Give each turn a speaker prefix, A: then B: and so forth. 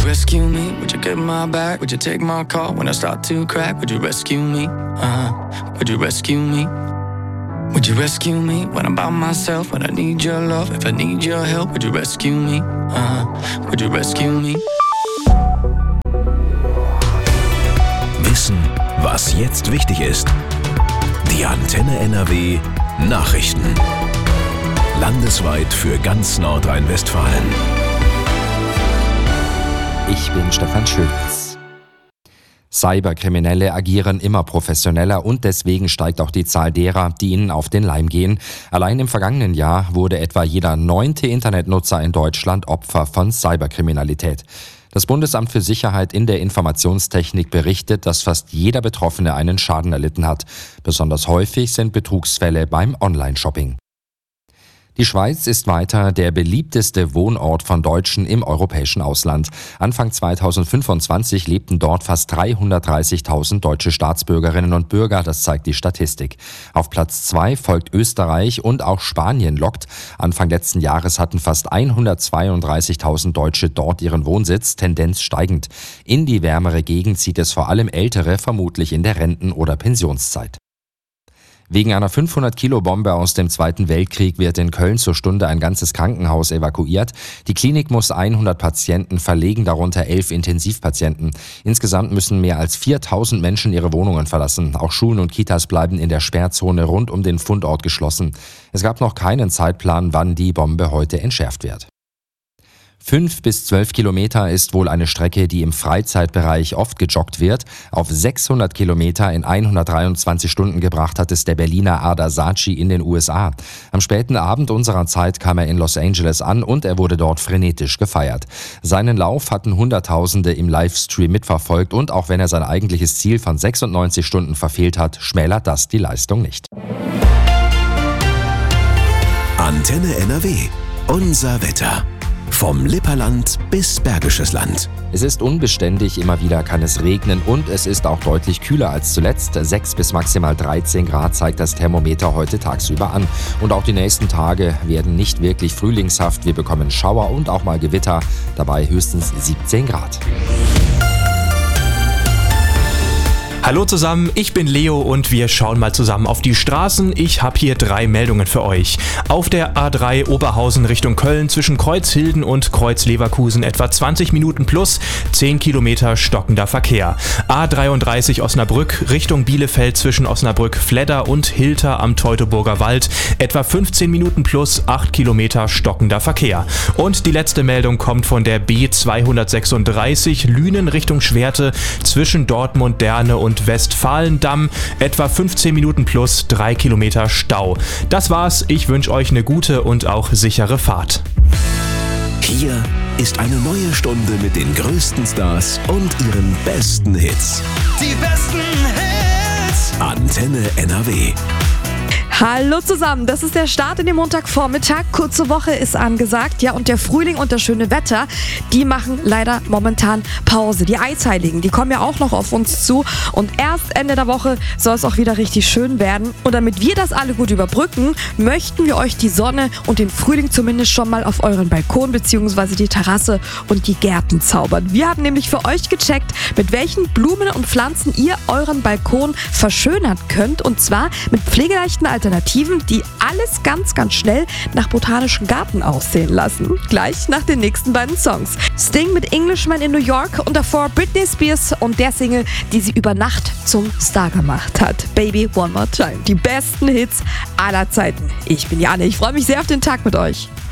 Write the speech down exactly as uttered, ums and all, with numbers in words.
A: rescue me? Would you get my back? Would you take my call when I start to crack? Would you rescue me? Uh-huh. Would you rescue me? Would you rescue me when I'm by myself? When I need your love, if I need your help, would you rescue me? Uh-huh. Would you rescue me?
B: Wissen, was jetzt wichtig ist. Die Antenne N R W Nachrichten. Landesweit für ganz Nordrhein-Westfalen.
C: Ich bin Stefan Schulz. Cyberkriminelle agieren immer professioneller und deswegen steigt auch die Zahl derer, die ihnen auf den Leim gehen. Allein im vergangenen Jahr wurde etwa jeder neunte Internetnutzer in Deutschland Opfer von Cyberkriminalität. Das Bundesamt für Sicherheit in der Informationstechnik berichtet, dass fast jeder Betroffene einen Schaden erlitten hat. Besonders häufig sind Betrugsfälle beim Online-Shopping. Die Schweiz ist weiter der beliebteste Wohnort von Deutschen im europäischen Ausland. Anfang zweitausendfünfundzwanzig lebten dort fast dreihundertdreißigtausend deutsche Staatsbürgerinnen und Bürger, das zeigt die Statistik. Auf Platz zwei folgt Österreich und auch Spanien lockt. Anfang letzten Jahres hatten fast hundertzweiunddreißigtausend Deutsche dort ihren Wohnsitz, Tendenz steigend. In die wärmere Gegend zieht es vor allem Ältere, vermutlich in der Renten- oder Pensionszeit. Wegen einer fünfhundert-Kilo-Bombe aus dem Zweiten Weltkrieg wird in Köln zur Stunde ein ganzes Krankenhaus evakuiert. Die Klinik muss hundert Patienten verlegen, darunter elf Intensivpatienten. Insgesamt müssen mehr als viertausend Menschen ihre Wohnungen verlassen. Auch Schulen und Kitas bleiben in der Sperrzone rund um den Fundort geschlossen. Es gab noch keinen Zeitplan, wann die Bombe heute entschärft wird. Fünf bis zwölf Kilometer ist wohl eine Strecke, die im Freizeitbereich oft gejoggt wird. Auf sechshundert Kilometer in hundertdreiundzwanzig Stunden gebracht hat es der Berliner Ardar Saci in den U S A. Am späten Abend unserer Zeit kam er in Los Angeles an und er wurde dort frenetisch gefeiert. Seinen Lauf hatten Hunderttausende im Livestream mitverfolgt und auch wenn er sein eigentliches Ziel von sechsundneunzig Stunden verfehlt hat, schmälert das die Leistung nicht.
B: Antenne N R W. Unser Wetter. Vom Lipperland bis Bergisches Land.
C: Es ist unbeständig, immer wieder kann es regnen und es ist auch deutlich kühler als zuletzt. sechs bis maximal dreizehn Grad zeigt das Thermometer heute tagsüber an. Und auch die nächsten Tage werden nicht wirklich frühlingshaft. Wir bekommen Schauer und auch mal Gewitter, dabei höchstens siebzehn Grad.
D: Hallo zusammen, ich bin Leo und wir schauen mal zusammen auf die Straßen. Ich habe hier drei Meldungen für euch. Auf der A drei Oberhausen Richtung Köln zwischen Kreuzhilden und Kreuzleverkusen etwa zwanzig Minuten plus zehn Kilometer stockender Verkehr. A dreiunddreißig Osnabrück Richtung Bielefeld zwischen Osnabrück Fledder und Hilter am Teutoburger Wald etwa fünfzehn Minuten plus acht Kilometer stockender Verkehr. Und die letzte Meldung kommt von der B zweihundertsechsunddreißig Lünen Richtung Schwerte zwischen Dortmund-Derne und Westfalendamm etwa fünfzehn Minuten plus drei Kilometer Stau. Das war's, ich wünsche euch eine gute und auch sichere Fahrt.
B: Hier ist eine neue Stunde mit den größten Stars und ihren besten Hits.
E: Die besten Hits.
B: Antenne N R W.
F: Hallo zusammen, das ist der Start in den Montagvormittag. Kurze Woche ist angesagt, ja, und der Frühling und das schöne Wetter, die machen leider momentan Pause. Die Eisheiligen, die kommen ja auch noch auf uns zu und erst Ende der Woche soll es auch wieder richtig schön werden. Und damit wir das alle gut überbrücken, möchten wir euch die Sonne und den Frühling zumindest schon mal auf euren Balkon bzw. die Terrasse und die Gärten zaubern. Wir haben nämlich für euch gecheckt, mit welchen Blumen und Pflanzen ihr euren Balkon verschönern könnt, und zwar mit pflegeleichten Alternativen. Alternativen, die alles ganz, ganz schnell nach botanischem Garten aussehen lassen. Gleich nach den nächsten beiden Songs. Sting mit Englishman in New York und davor Britney Spears und der Single, die sie über Nacht zum Star gemacht hat. Baby One More Time. Die besten Hits aller Zeiten. Ich bin Jane, ich freue mich sehr auf den Tag mit euch.